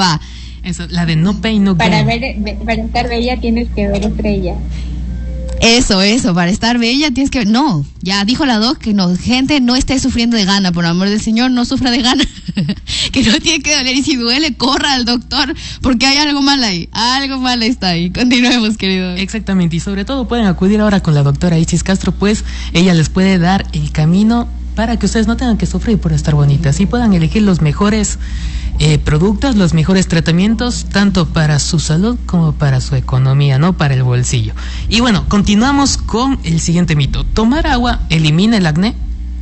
va. Eso, la de no pain, no gain. Para estar bella tienes que ver estrellas. Eso, para estar bella tienes que... No, ya dijo la doc que no, gente, no esté sufriendo de gana, por amor del Señor, no sufra de gana, que no tiene que doler, y si duele, corra al doctor, porque hay algo mal ahí, algo mal está ahí. Continuemos, querido. Exactamente, y sobre todo pueden acudir ahora con la doctora Isis Castro, pues ella les puede dar el camino para que ustedes no tengan que sufrir por estar bonitas y puedan elegir los mejores productos, los mejores tratamientos, tanto para su salud como para su economía, no para el bolsillo. Y bueno, continuamos con el siguiente mito. ¿Tomar agua elimina el acné?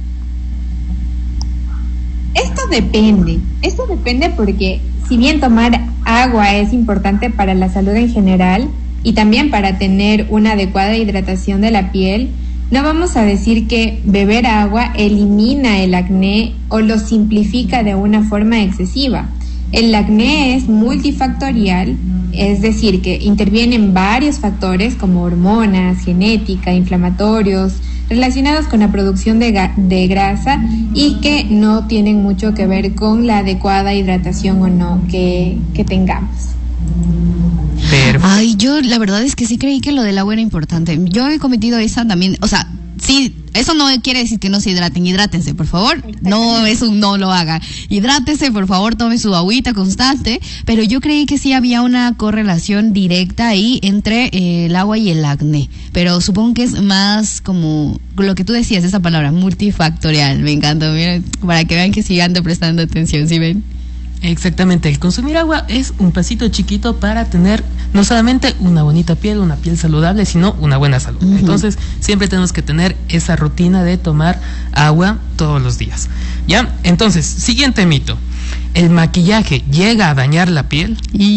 Esto depende porque si bien tomar agua es importante para la salud en general y también para tener una adecuada hidratación de la piel, no vamos a decir que beber agua elimina el acné o lo simplifica de una forma excesiva. El acné es multifactorial, es decir, que intervienen varios factores como hormonas, genética, inflamatorios, relacionados con la producción de grasa y que no tienen mucho que ver con la adecuada hidratación o no que tengamos. Perfecto. Ay, yo la verdad es que sí creí que lo del agua era importante. Yo he cometido esa también, o sea, sí, eso no quiere decir que no se hidraten, hidrátense, por favor. No, eso no lo hagan. Hidrátese, por favor, tome su agüita constante, pero yo creí que sí había una correlación directa ahí entre el agua y el acné. Pero supongo que es más como lo que tú decías, esa palabra, multifactorial. Me encanta, miren, para que vean que sigan prestando atención, ¿sí ven? Exactamente, el consumir agua es un pasito chiquito para tener no solamente una bonita piel, una piel saludable, sino una buena salud. Uh-huh. Entonces, siempre tenemos que tener esa rutina de tomar agua todos los días. ¿Ya? Entonces, siguiente mito. ¿El maquillaje llega a dañar la piel?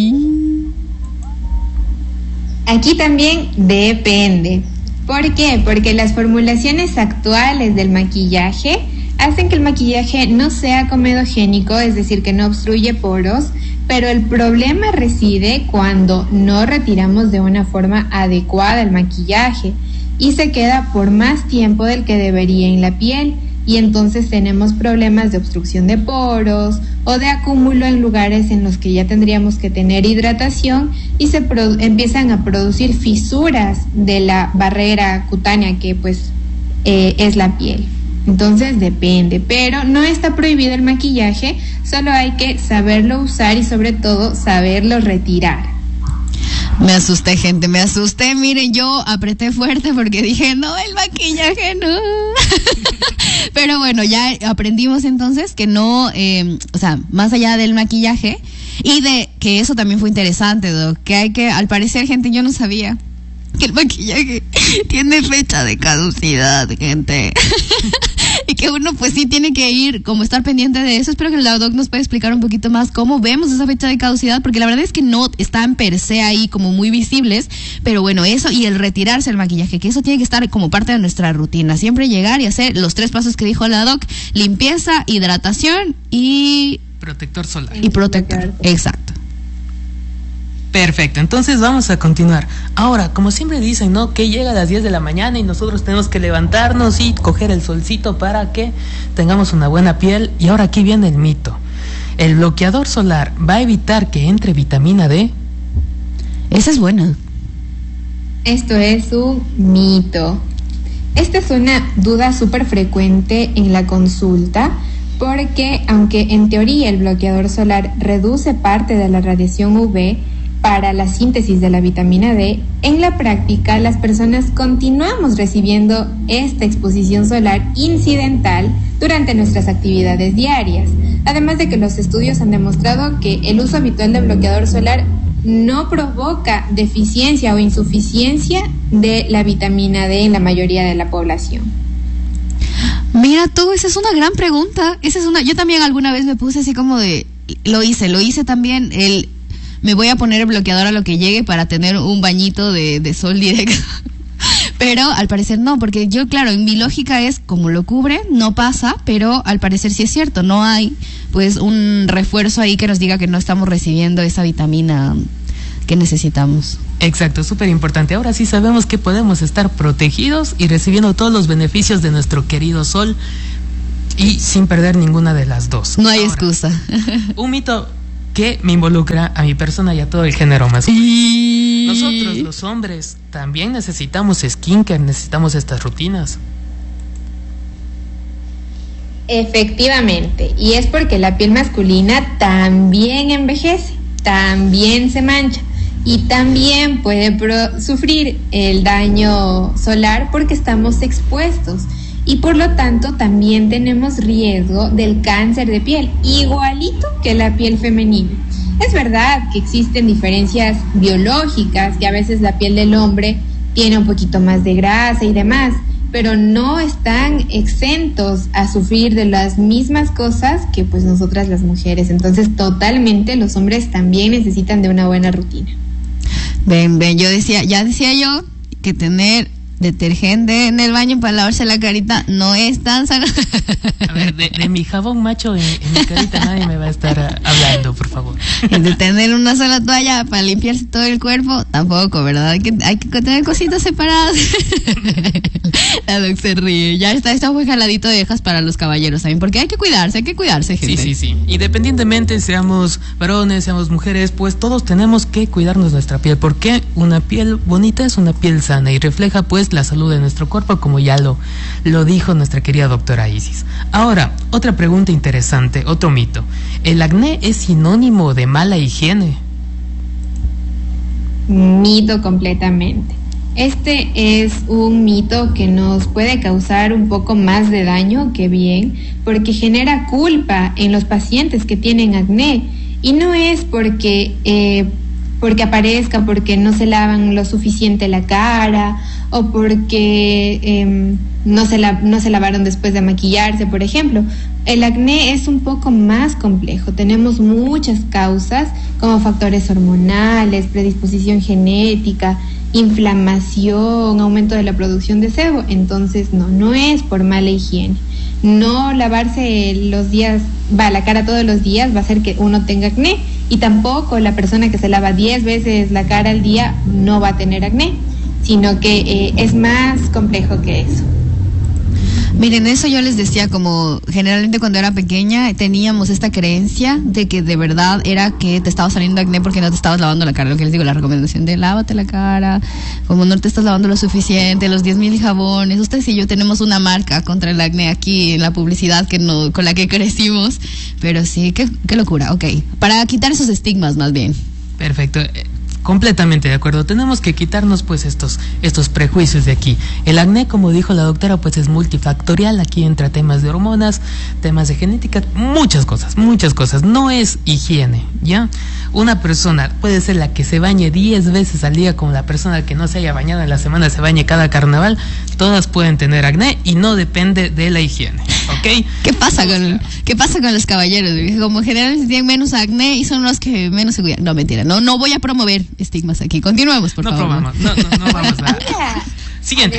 Aquí también depende. ¿Por qué? Porque las formulaciones actuales del maquillaje hacen que el maquillaje no sea comedogénico, es decir, que no obstruye poros, pero el problema reside cuando no retiramos de una forma adecuada el maquillaje y se queda por más tiempo del que debería en la piel, y entonces tenemos problemas de obstrucción de poros o de acúmulo en lugares en los que ya tendríamos que tener hidratación y se empiezan a producir fisuras de la barrera cutánea que pues es la piel. Entonces depende, pero no está prohibido el maquillaje, solo hay que saberlo usar y sobre todo saberlo retirar. Me asusté, gente, me asusté. Miren, yo apreté fuerte porque dije, no, el maquillaje no. Pero bueno, ya aprendimos entonces que no, o sea, más allá del maquillaje, y de que eso también fue interesante, ¿no? Que hay que, al parecer, gente, yo no sabía que el maquillaje tiene fecha de caducidad, gente. Y que uno pues sí tiene que ir como estar pendiente de eso. Espero que la doc nos pueda explicar un poquito más cómo vemos esa fecha de caducidad, porque la verdad es que no están per se ahí como muy visibles, pero bueno, eso y el retirarse el maquillaje, que eso tiene que estar como parte de nuestra rutina, siempre llegar y hacer los 3 pasos que dijo la doc: limpieza, hidratación y protector solar. Y protector, exacto. Perfecto, entonces vamos a continuar. Ahora, como siempre dicen, ¿no? Que llega a las 10 de la mañana y nosotros tenemos que levantarnos y coger el solcito para que tengamos una buena piel. Y ahora aquí viene el mito. ¿El bloqueador solar va a evitar que entre vitamina D? Esa es buena. Esto es un mito. Esta es una duda súper frecuente en la consulta, porque aunque en teoría el bloqueador solar reduce parte de la radiación UV para la síntesis de la vitamina D, en la práctica las personas continuamos recibiendo esta exposición solar incidental durante nuestras actividades diarias. Además de que los estudios han demostrado que el uso habitual de bloqueador solar no provoca deficiencia o insuficiencia de la vitamina D en la mayoría de la población. Mira tú, esa es una gran pregunta. Yo también alguna vez me puse así como de, lo hice también, me voy a poner el bloqueador a lo que llegue para tener un bañito de sol directo. Pero al parecer no, porque yo, claro, en mi lógica es como lo cubre, no pasa, pero al parecer sí es cierto, no hay pues un refuerzo ahí que nos diga que no estamos recibiendo esa vitamina que necesitamos. Exacto, súper importante. Ahora sí sabemos que podemos estar protegidos y recibiendo todos los beneficios de nuestro querido sol y sin perder ninguna de las dos. No hay excusa. Un mito que me involucra a mi persona y a todo el género masculino. Nosotros, los hombres, también necesitamos skincare, necesitamos estas rutinas. Efectivamente, y es porque la piel masculina también envejece, también se mancha y también puede sufrir el daño solar porque estamos expuestos y por lo tanto también tenemos riesgo del cáncer de piel, igualito que la piel femenina. Es verdad que existen diferencias biológicas, que a veces la piel del hombre tiene un poquito más de grasa y demás, pero no están exentos a sufrir de las mismas cosas que pues nosotras las mujeres. Entonces totalmente los hombres también necesitan de una buena rutina. Ven, yo decía yo que tener detergente en el baño para lavarse la carita no es tan sano. A ver, de mi jabón macho en mi carita nadie me va a estar hablando, por favor. De tener una sola toalla para limpiarse todo el cuerpo, tampoco, ¿verdad? Hay que tener cositas separadas. La doc se ríe. Ya está muy jaladito de orejas para los caballeros también, porque hay que cuidarse, gente. Sí. Independientemente seamos varones, seamos mujeres, pues todos tenemos que cuidarnos nuestra piel, porque una piel bonita es una piel sana y refleja pues la salud de nuestro cuerpo, como ya lo dijo nuestra querida doctora Isis. Ahora, otra pregunta interesante, otro mito. ¿El acné es sinónimo de mala higiene? Mito completamente. Este es un mito que nos puede causar un poco más de daño que bien, porque genera culpa en los pacientes que tienen acné, y no es porque aparezca, porque no se lavan lo suficiente la cara o porque no se lavaron después de maquillarse, por ejemplo. El acné es un poco más complejo. Tenemos muchas causas como factores hormonales, predisposición genética, inflamación, aumento de la producción de sebo. Entonces no es por mala higiene. No lavarse la cara todos los días va a hacer que uno tenga acné, y tampoco la persona que se lava 10 veces la cara al día no va a tener acné, sino que es más complejo que eso. Miren, eso yo les decía, como generalmente cuando era pequeña teníamos esta creencia de que de verdad era que te estaba saliendo acné porque no te estabas lavando la cara. Lo que les digo, la recomendación de lávate la cara, como no te estás lavando lo suficiente, los 10,000 jabones. Ustedes y yo tenemos una marca contra el acné aquí en la publicidad con la que crecimos, pero sí, qué locura. Ok, para quitar esos estigmas más bien. Perfecto. Completamente de acuerdo. Tenemos que quitarnos pues estos prejuicios de aquí. El acné, como dijo la doctora, pues es multifactorial. Aquí entra temas de hormonas, temas de genética, muchas cosas. No es higiene, ¿ya? Una persona puede ser la que se bañe 10 veces al día, como la persona que no se haya bañado en la semana se bañe cada carnaval. Todas pueden tener acné y no depende de la higiene, ¿ok? ¿Qué pasa con los caballeros? Como generalmente tienen menos acné y son los que menos se cuidan. No, mentira, no voy a promover estigmas aquí. Continuemos, por favor. No vamos a... Siguiente.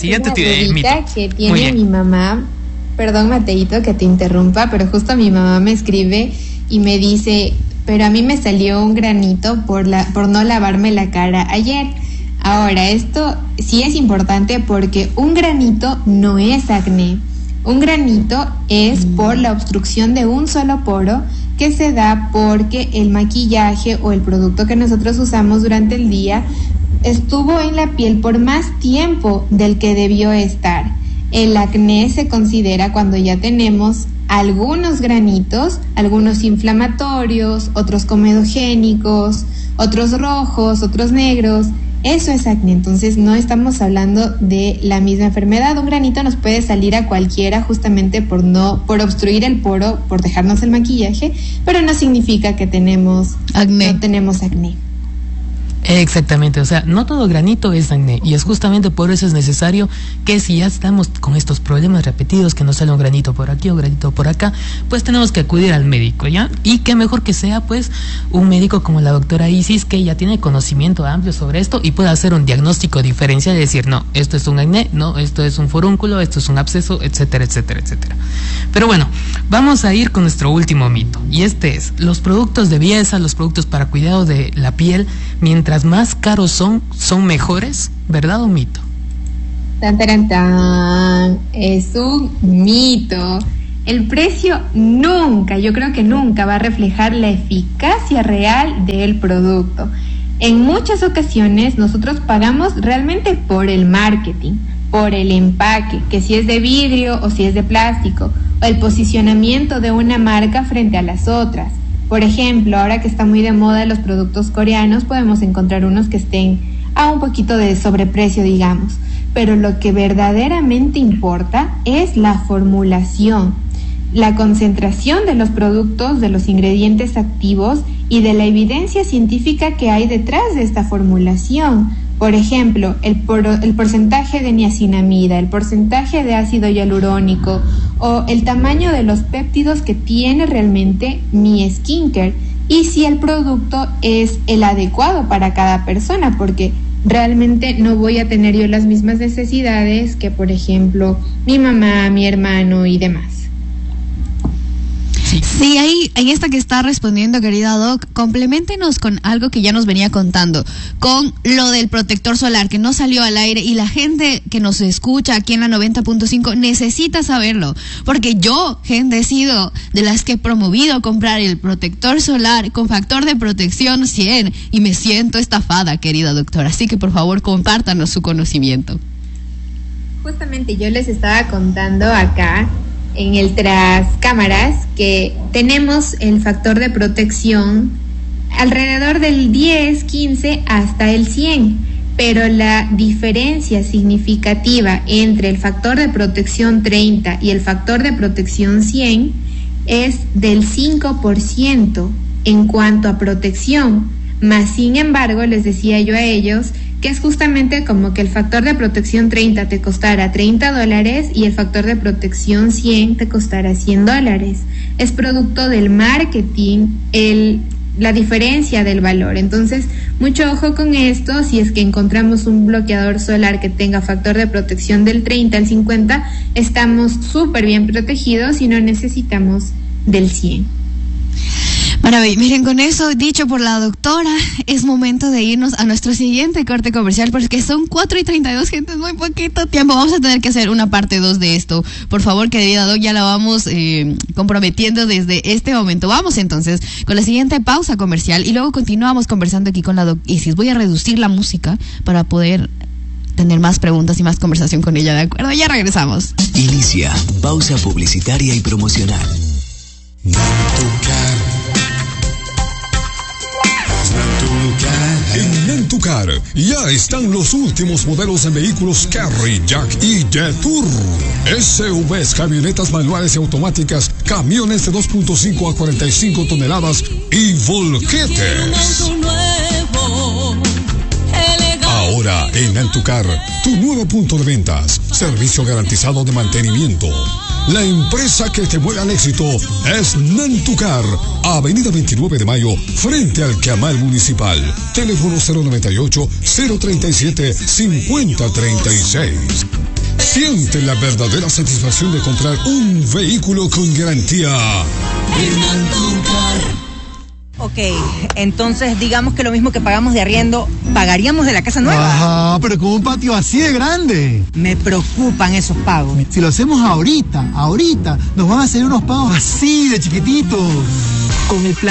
Que tiene mi mamá. Perdón, Mateito, que te interrumpa, pero justo mi mamá me escribe y me dice: pero a mí me salió un granito por no lavarme la cara ayer. Ahora, esto sí es importante porque un granito no es acné. Un granito es por la obstrucción de un solo poro que se da porque el maquillaje o el producto que nosotros usamos durante el día estuvo en la piel por más tiempo del que debió estar. El acné se considera cuando ya tenemos algunos granitos, algunos inflamatorios, otros comedogénicos, otros rojos, otros negros. Eso es acné. Entonces no estamos hablando de la misma enfermedad. Un granito nos puede salir a cualquiera justamente por obstruir el poro, por dejarnos el maquillaje, pero no significa que tenemos acné. No tenemos acné. Exactamente, o sea, no todo granito es acné, y es justamente por eso es necesario que si ya estamos con estos problemas repetidos, que nos sale un granito por aquí, un granito por acá, pues tenemos que acudir al médico, ¿ya? Y qué mejor que sea pues un médico como la doctora Isis, que ya tiene conocimiento amplio sobre esto y puede hacer un diagnóstico diferencial y decir, no, esto es un acné, no, esto es un forúnculo, esto es un absceso, etcétera, etcétera, etcétera. Pero bueno, vamos a ir con nuestro último mito, y este es: los productos de belleza, los productos para cuidado de la piel, mientras más caros son mejores, ¿verdad o mito? Tan, es un mito. El precio nunca, yo creo que nunca va a reflejar la eficacia real del producto. En muchas ocasiones nosotros pagamos realmente por el marketing, por el empaque, que si es de vidrio o si es de plástico, o el posicionamiento de una marca frente a las otras. Por ejemplo, ahora que está muy de moda los productos coreanos, podemos encontrar unos que estén a un poquito de sobreprecio, digamos. Pero lo que verdaderamente importa es la formulación, la concentración de los productos, de los ingredientes activos y de la evidencia científica que hay detrás de esta formulación. Por ejemplo, el porcentaje de niacinamida, el porcentaje de ácido hialurónico o el tamaño de los péptidos que tiene realmente mi skincare y si el producto es el adecuado para cada persona, porque realmente no voy a tener yo las mismas necesidades que, por ejemplo, mi mamá, mi hermano y demás. Sí, ahí en esta que está respondiendo, querida Doc, compleméntenos con algo que ya nos venía contando, con lo del protector solar que no salió al aire y la gente que nos escucha aquí en la 90.5 necesita saberlo, porque yo, gente, he sido de las que he promovido comprar el protector solar con factor de protección 100 y me siento estafada, querida doctora, así que por favor compártanos su conocimiento. Justamente yo les estaba contando acá en el tras cámaras que tenemos el factor de protección alrededor del 10, 15 hasta el 100, pero la diferencia significativa entre el factor de protección 30 y el factor de protección 100 es del 5% en cuanto a protección, más sin embargo les decía yo a ellos que es justamente como que el factor de protección 30 te costara $30 y el factor de protección 100 te costara $100. Es producto del marketing, la diferencia del valor. Entonces, mucho ojo con esto. Si es que encontramos un bloqueador solar que tenga factor de protección del 30 al 50, estamos súper bien protegidos y no necesitamos del 100. Maravilla. Miren, con eso dicho por la doctora, es momento de irnos a nuestro siguiente corte comercial porque son 4:32, gente, es muy poquito tiempo. Vamos a tener que hacer una parte 2 de esto. Por favor, querida Doc, ya la vamos comprometiendo desde este momento. Vamos entonces con la siguiente pausa comercial y luego continuamos conversando aquí con la Doc Isis. Voy a reducir la música para poder tener más preguntas y más conversación con ella, ¿de acuerdo? Ya regresamos. Inicia pausa publicitaria y promocional. En Nantucar ya están los últimos modelos en vehículos Carry, Jack y Jetour. SUVs, camionetas manuales y automáticas, camiones de 2.5 a 45 toneladas y volquetes. Ahora en Nantucar, tu nuevo punto de ventas, servicio garantizado de mantenimiento. La empresa que te mueve al éxito es Nantucar, Avenida 29 de Mayo, frente al Camal Municipal. Teléfono 098-037-5036. Siente la verdadera satisfacción de comprar un vehículo con garantía en Nantucar. Ok, entonces digamos que lo mismo que pagamos de arriendo, ¿pagaríamos de la casa nueva? Ajá, pero con un patio así de grande. Me preocupan esos pagos. Si lo hacemos ahorita, nos van a hacer unos pagos así de chiquititos. Con el plan